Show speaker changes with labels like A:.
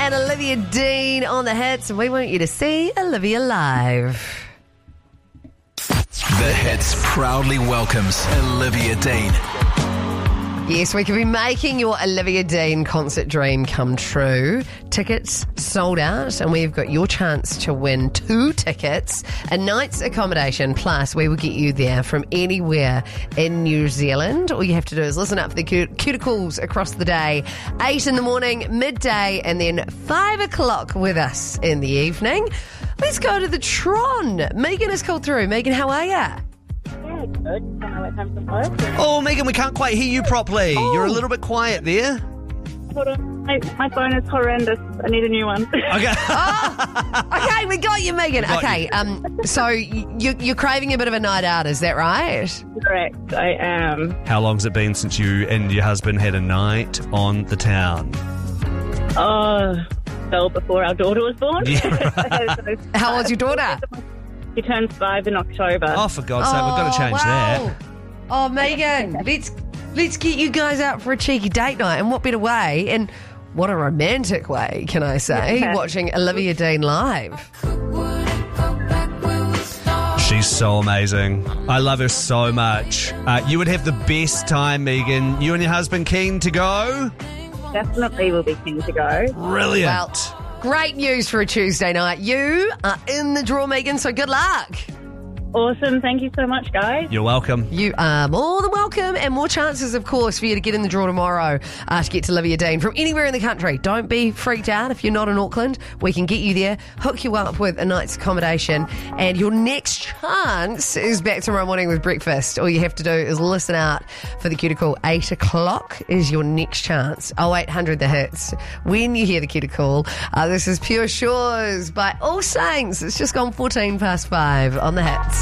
A: and Olivia Dean on the hits, and we want you to see Olivia live.
B: The Hits proudly welcomes Olivia Dean.
A: Yes, we could be making your Olivia Dean concert dream come true. Tickets sold out, and we've got your chance to win 2 tickets, a night's accommodation, plus we will get you there from anywhere in New Zealand. All you have to do is listen up for the cuticles across the day, 8 in the morning, midday, and then 5 o'clock with us in the evening. Let's go to the Tron. Megan has called through. Megan, how are you?
C: Good. Time from work.
D: Oh, Megan, we can't quite hear you properly.
A: Oh.
D: You're a little bit quiet there.
C: Hold on. My phone is horrendous. I need a new one.
D: Okay.
A: Okay, we got you, Megan.
D: got
A: Okay, so you're craving a bit of a night out, is that right?
C: Correct, I am.
D: How long's it been since you and your husband had a night on the town?
C: Oh, so before our daughter was born.
D: Yeah,
C: So,
A: How old's your daughter?
C: she turns 5 in October.
D: Oh, for God's sake, we've got to change that.
A: Oh, Megan, let's get you guys out for a cheeky date night, and what better way, and what a romantic way, can I say,
C: Yeah.
A: watching Olivia Dean live.
D: She's so amazing. I love her so much. You would have the best time, Megan. You and your husband keen to go?
C: Definitely will be keen to go.
D: Brilliant.
A: Well, great news for a Tuesday night. You are in the draw, Megan, so good luck.
C: Awesome. Thank you so much, guys.
D: You're welcome.
A: You are more than welcome, and more chances, of course, for you to get in the draw tomorrow to get to Olivia Dean from anywhere in the country. Don't be freaked out if you're not in Auckland. We can get you there, hook you up with a night's accommodation, and your next chance is back tomorrow morning with breakfast. All you have to do is listen out for the cuticle. 8 o'clock is your next chance. 0800 the hits. When you hear the cuticle, this is Pure Shores by All Saints. It's just gone 14 past 5 on the hits.